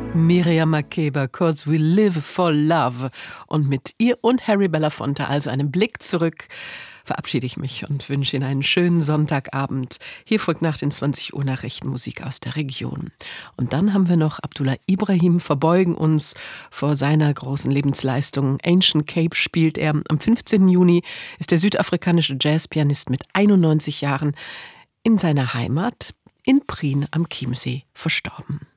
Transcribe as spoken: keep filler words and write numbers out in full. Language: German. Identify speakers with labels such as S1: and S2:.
S1: Miriam Makeba, "Cause we live for love". Und mit ihr und Harry Belafonte, also einem Blick zurück, verabschiede ich mich und wünsche Ihnen einen schönen Sonntagabend. Hier folgt nach den zwanzig Uhr Nachrichten Musik aus der Region. Und dann haben wir noch Abdullah Ibrahim, verbeugen uns vor seiner großen Lebensleistung. Ancient Cape spielt er. Am fünfzehnten Juni ist der südafrikanische Jazzpianist mit einundneunzig Jahren in seiner Heimat in Prien am Chiemsee verstorben.